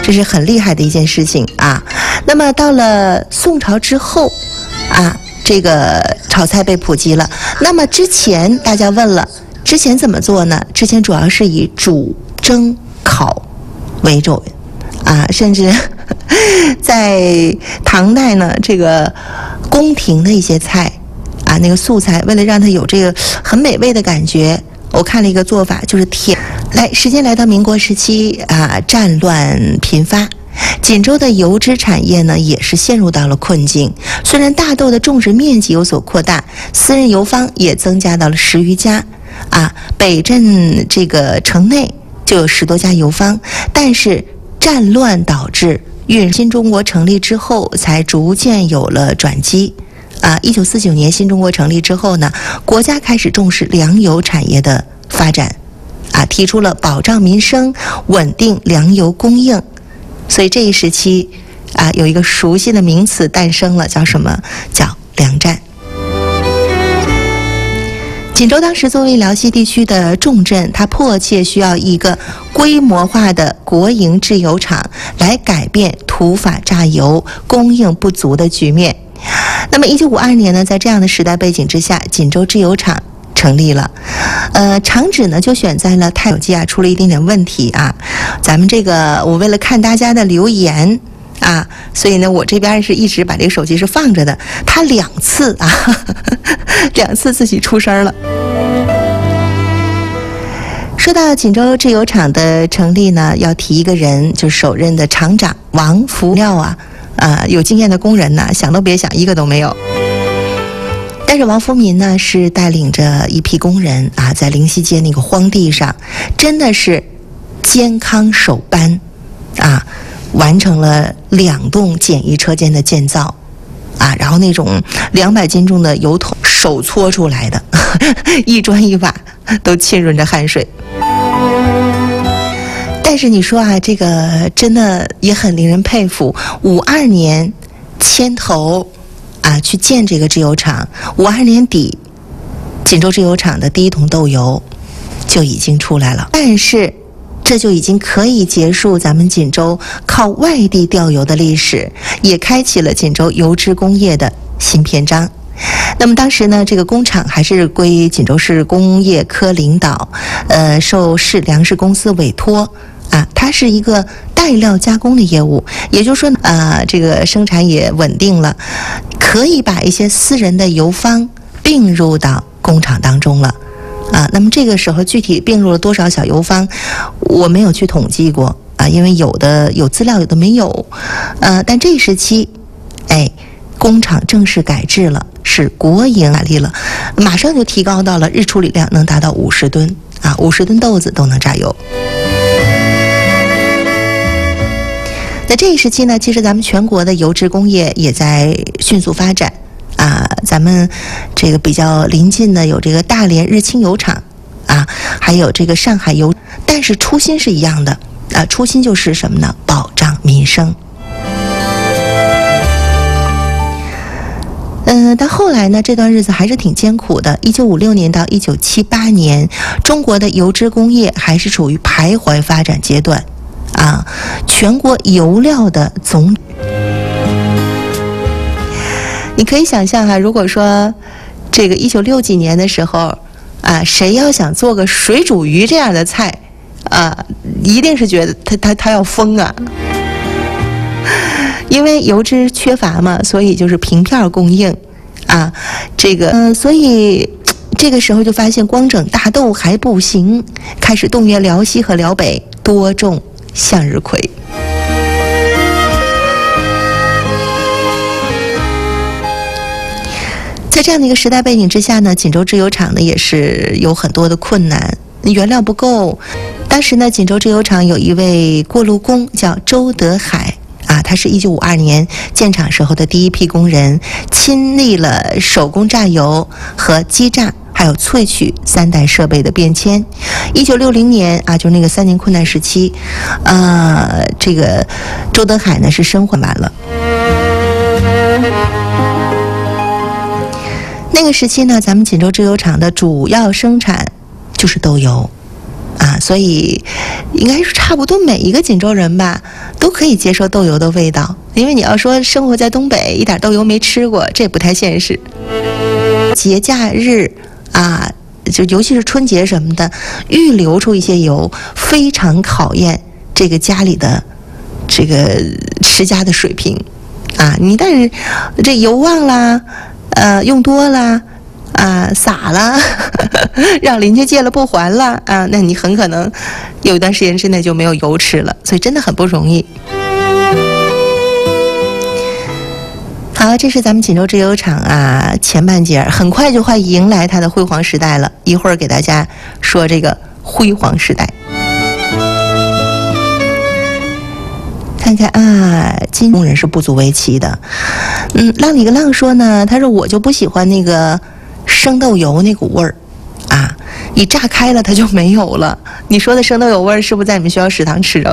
这是很厉害的一件事情啊。那么到了宋朝之后啊，这个炒菜被普及了。那么之前大家问了，之前怎么做呢？之前主要是以煮、蒸、烤为主啊，甚至在唐代呢，这个宫廷的一些菜啊，那个素菜，为了让它有这个很美味的感觉，我看了一个做法，就是甜。时间来到民国时期啊，战乱频发，锦州的油脂产业呢也是陷入到了困境。虽然大豆的种植面积有所扩大，私人油坊也增加到了10余家啊，北镇这个城内就有10多家油坊，但是战乱导致新中国成立之后，才逐渐有了转机。1949年新中国成立之后呢，国家开始重视粮油产业的发展，提出了保障民生、稳定粮油供应。所以这一时期有一个熟悉的名词诞生了，叫什么？叫粮战。锦州当时作为辽西地区的重镇，它迫切需要一个规模化的国营制油厂来改变土法榨油供应不足的局面。那么1952年呢，在这样的时代背景之下，锦州制油厂成立了。厂址呢就选在了手机出了一点点问题啊。咱们这个我为了看大家的留言所以呢我这边是一直把这个手机是放着的，它2次2次自己出声了。说到锦州制油厂的成立呢，要提一个人，就是首任的厂长王福料有经验的工人呢，想都别想，一个都没有。但是王福民呢，是带领着一批工人在灵溪街那个荒地上，真的是肩扛手搬完成了2栋简易车间的建造然后那种200斤重的油桶手搓出来的，一砖一瓦都浸润着汗水。但是你说这个真的也很令人佩服。52年牵头去建这个制油厂，52年底，锦州制油厂的第一桶豆油就已经出来了。但是这就已经可以结束咱们锦州靠外地调油的历史，也开启了锦州油脂工业的新篇章。那么当时呢，这个工厂还是归锦州市工业科领导，受市粮食公司委托它是一个带料加工的业务，也就是说这个生产也稳定了，可以把一些私人的油坊并入到工厂当中了那么这个时候具体并入了多少小油坊，我没有去统计过因为有的有资料，有的没有但这一时期工厂正式改制了，是国营马力了，马上就提高到了日处理量能达到50吨50吨豆子都能榨油。在这一时期呢，其实咱们全国的油脂工业也在迅速发展咱们这个比较临近的有这个大连日清油厂还有这个上海油，但是初心是一样的初心就是什么呢？保障民生。但后来呢，这段日子还是挺艰苦的。1956年到1978年，中国的油脂工业还是处于徘徊发展阶段全国油料的总，你可以想象如果说这个1960几年的时候谁要想做个水煮鱼这样的菜一定是觉得他要疯因为油脂缺乏嘛，所以就是凭票供应这个所以这个时候就发现光整大豆还不行，开始动员辽西和辽北多种向日葵。在这样的一个时代背景之下呢，锦州制油厂呢也是有很多的困难，原料不够。当时呢，锦州制油厂有一位过路工叫周德海他是1952年建厂时候的第一批工人，亲历了手工榨油和机榨还有萃取3代设备的变迁。1960年就那个3年困难时期这个周德海呢是生还完了。那个时期呢，咱们锦州制油厂的主要生产就是豆油所以应该是差不多每一个锦州人吧都可以接受豆油的味道，因为你要说生活在东北一点豆油没吃过，这不太现实。节假日啊，就尤其是春节什么的，预留出一些油，非常考验这个家里的这个持家的水平啊。你但是这油忘啦，用多啦。洒了，让邻居借了不还了啊，那你很可能有一段时间之内就没有油吃了，所以真的很不容易。好，这是咱们锦州制油厂啊前半截，很快就会迎来它的辉煌时代了。一会儿给大家说这个辉煌时代。看看啊，金工人是不足为奇的。浪里个浪说呢，他说我就不喜欢那个生豆油那股味儿啊，你炸开了它就没有了。你说的生豆油味儿是不是在你们学校食堂吃着